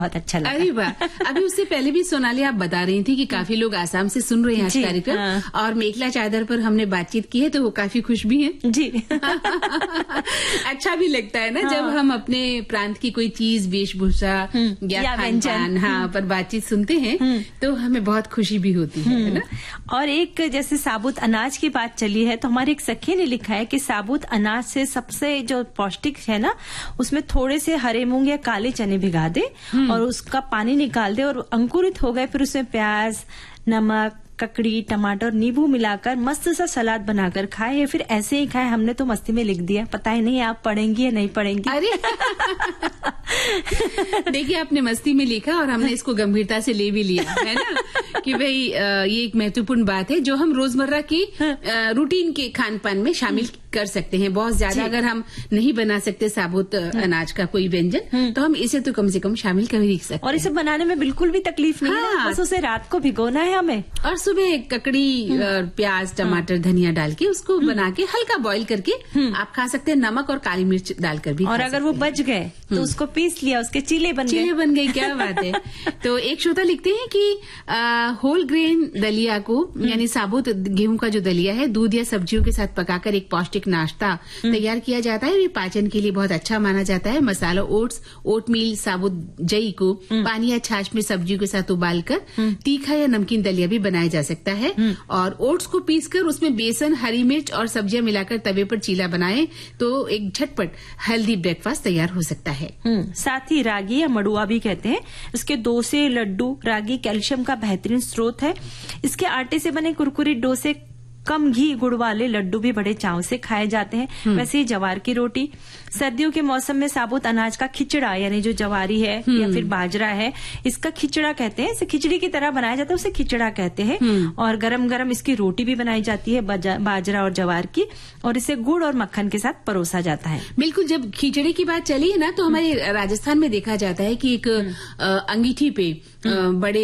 बहुत अच्छा लगा। अरे वाह, अभी उससे पहले भी सोनाली आप बता रही थी कि काफी लोग आसाम से सुन रहे हैं आज कार्यक्रम। हाँ। और मेखला चादर पर हमने बातचीत की है तो वो काफी खुश भी हैं। जी अच्छा भी लगता है ना जब हम अपने प्रांत की कोई चीज, वेशभूषा या खान-पान पर बातचीत सुनते हैं तो हमें बहुत खुशी भी होती है ना। और एक जैसे साबुत अनाज की बात चली है तो हमारे एक सखी ने लिखा है कि साबुत अनाज से सबसे जो पौष्टिक है ना, उसमें थोड़े से हरे मूंग या काले चने भिगा दे और उसका पानी निकाल दे और अंकुरित हो गए, फिर उसमें प्याज, नमक, ककड़ी, टमाटर, नींबू मिलाकर मस्त सा सलाद बनाकर खाए या फिर ऐसे ही खाए। हमने तो मस्ती में लिख दिया, पता ही नहीं आप पढ़ेंगी या नहीं पढ़ेंगी। अरे देखिए, आपने मस्ती में लिखा और हमने इसको गंभीरता से ले भी लिया है ना कि भाई ये एक महत्वपूर्ण बात है जो हम रोजमर्रा की रूटीन के खान पान में शामिल कर सकते हैं। बहुत ज्यादा अगर हम नहीं बना सकते साबुत अनाज का कोई व्यंजन तो हम इसे तो कम से कम शामिल कर ही सकते हैं। और इसे बनाने में बिल्कुल भी तकलीफ नहीं है, बस उसे रात को भिगोना है हमें और सुबह ककड़ी, प्याज, टमाटर, धनिया डाल के उसको बना के हल्का बॉईल करके आप खा सकते हैं, नमक और काली मिर्च डालकर भी। और अगर वो बच गए तो उसको पीस लिया, उसके चीले बन गए। क्या बात है। तो एक श्रोता लिखते हैं कि होल ग्रेन दलिया को यानी साबुत गेहूं का जो दलिया है दूध या सब्जियों के साथ पकाकर एक पौष्टिक नाश्ता तैयार किया जाता है। ये पाचन के लिए बहुत अच्छा माना जाता है। मसाला ओट्स, ओटमील, साबुत जई को पानी या छाछ में सब्जियों के साथ उबालकर तीखा या नमकीन दलिया भी बनाया जा सकता है। और ओट्स को पीसकर उसमें बेसन, हरी मिर्च और सब्जियां मिलाकर तवे पर चीला बनाए तो एक झटपट हेल्दी ब्रेकफास्ट तैयार हो सकता है। साथ ही रागी या मड़ुआ भी कहते हैं, इसके डोसे, लड्डू। रागी कैल्शियम का बेहतरीन स्रोत है। इसके आटे से बने कुरकुरी डोसे, कम घी गुड़ वाले लड्डू भी बड़े चाव से खाए जाते हैं। वैसे ही जवार की रोटी, सर्दियों के मौसम में साबुत अनाज का खिचड़ा यानी जो जवारी है या फिर बाजरा है, इसका खिचड़ा कहते हैं। इसे खिचड़ी की तरह बनाया जाता है, उसे खिचड़ा कहते हैं। और गरम गरम इसकी रोटी भी बनाई जाती है बाजरा और जवार की, और इसे गुड़ और मक्खन के साथ परोसा जाता है। बिल्कुल, जब खिचड़ी की बात चली है ना तो हमारे राजस्थान में देखा जाता है कि एक अंगीठी पे बड़े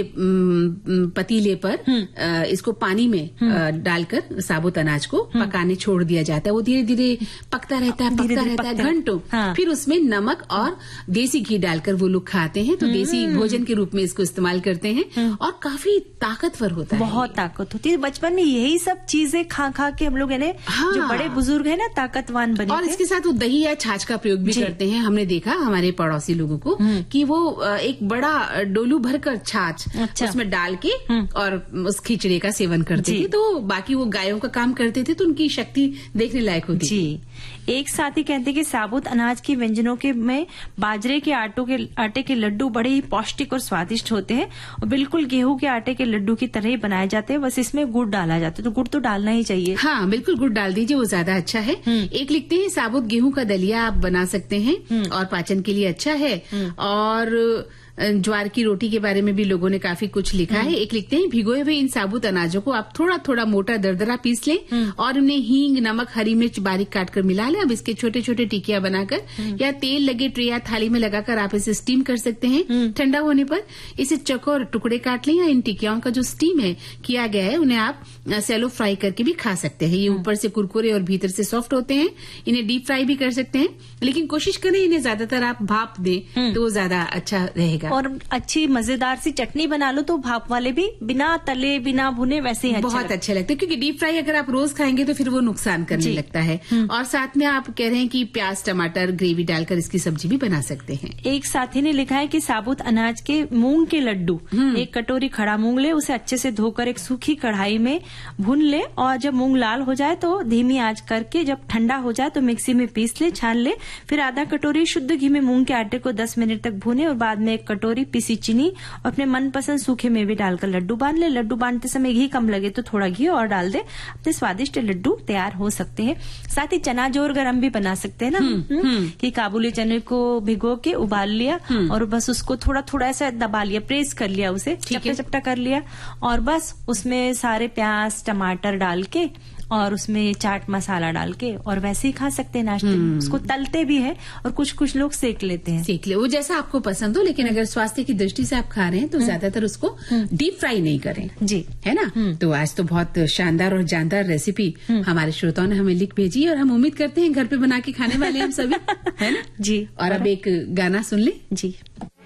पतीले पर इसको पानी में डालकर साबुत अनाज को पकाने छोड़ दिया जाता है। वो धीरे धीरे पकता रहता है घंटों। फिर उसमें नमक और देसी घी डालकर वो लोग खाते हैं। तो देसी भोजन के रूप में इसको इस्तेमाल करते हैं और काफी ताकतवर होता है। बहुत ताकत होती है। बचपन में यही सब चीजें खा खा के हम लोग जो बड़े बुजुर्ग है ना ताकतवान बने। और इसके साथ वो दही या छाछ का प्रयोग भी करते हैं। हमने देखा हमारे पड़ोसी लोगों को कि वो एक बड़ा डोलू भरकर छाछ उसमें डाल के और उस खिचड़ी का सेवन करते थे। तो बाकी वो गायों का काम करते थे तो उनकी शक्ति देखने लायक होती थी। एक साथी कहते हैं कि साबुत अनाज के व्यंजनों के में बाजरे के आटे के लड्डू बड़े ही पौष्टिक और स्वादिष्ट होते हैं और बिल्कुल गेहूं के आटे के लड्डू की तरह ही बनाए जाते हैं। बस इसमें गुड़ डाला जाता है, तो गुड़ तो डालना ही चाहिए। हाँ, बिल्कुल गुड़ डाल दीजिए, वो ज्यादा अच्छा है। एक लिखते हैं साबुत गेहूं का दलिया आप बना सकते हैं और पाचन के लिए अच्छा है। और ज्वार की रोटी के बारे में भी लोगों ने काफी कुछ लिखा है। एक लिखते हैं भिगोए हुए इन साबुत अनाजों को आप थोड़ा थोड़ा मोटा दरदरा पीस लें और उन्हें हींग, नमक, हरी मिर्च बारीक काटकर मिला लें। अब इसके छोटे छोटे टिकिया बनाकर या तेल लगे ट्रे या थाली में लगाकर आप इसे स्टीम कर सकते हैं। ठंडा होने पर इसे चौकोर टुकड़े काट लें या इन टिकियाओं का जो स्टीम है किया गया है उन्हें आप सैलो फ्राई करके भी खा सकते हैं। ये ऊपर से कुरकुरे और भीतर से सॉफ्ट होते हैं। इन्हें डीप फ्राई भी कर सकते हैं, लेकिन कोशिश करें इन्हें ज्यादातर आप भाप दें तो ज्यादा अच्छा रहेगा। और अच्छी मजेदार सी चटनी बना लो तो भाप वाले भी बिना तले बिना भुने वैसे ही बहुत अच्छे लगते हैं, क्योंकि डीप फ्राई अगर आप रोज खाएंगे तो फिर वो नुकसान करने लगता है। और साथ में आप कह रहे हैं कि प्याज, टमाटर, ग्रेवी डालकर इसकी सब्जी भी बना सकते हैं। एक साथी ने लिखा है कि साबुत अनाज के मूंग के लड्डू, एक कटोरी खड़ा मूंग ले, उसे अच्छे से धोकर एक सूखी कढ़ाई में भून ले और जब मूंग लाल हो जाए तो धीमी आंच करके जब ठंडा हो जाए तो मिक्सी में पीस ले, छान ले। फिर आधा कटोरी शुद्ध घी में मूंग के आटे को 10 मिनट तक भूने और बाद में 1 कटोरी पिसी चीनी और अपने मनपसंद सूखे मेवे डालकर लड्डू बांध ले। लड्डू बांधते समय घी कम लगे तो थोड़ा घी और डाल दे, अपने स्वादिष्ट लड्डू तैयार हो सकते हैं। साथ ही चना जोर गरम भी बना सकते हैं ना, कि काबुली चने को भिगो के उबाल लिया और बस उसको थोड़ा थोड़ा ऐसा दबा लिया, प्रेस कर लिया, उसे चपटा चपटा कर लिया और बस उसमें सारे प्याज टमाटर डाल के और उसमें चाट मसाला डाल के और वैसे ही खा सकते हैं नाश्ते में। उसको तलते भी है और कुछ कुछ लोग सेक लेते हैं। सेक ले, वो जैसा आपको पसंद हो, लेकिन अगर स्वास्थ्य की दृष्टि से आप खा रहे हैं तो ज्यादातर उसको डीप फ्राई नहीं करें, जी, है ना। तो आज तो बहुत शानदार और जानदार रेसिपी हमारे श्रोताओं ने हमें लिख भेजी और हम उम्मीद करते हैं घर पे बना के खाने वाले हम सभी, है ना जी। और अब एक गाना सुन ले। जी।